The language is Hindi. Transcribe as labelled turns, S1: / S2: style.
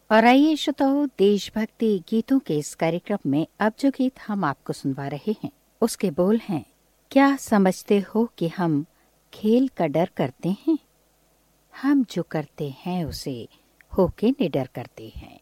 S1: और आइए श्रोताओ, देशभक्ति गीतों के इस कार्यक्रम में अब जो गीत हम आपको सुनवा रहे हैं उसके बोल हैं, क्या समझते हो कि हम खेल का डर करते हैं, हम जो करते हैं उसे होके निडर करते हैं।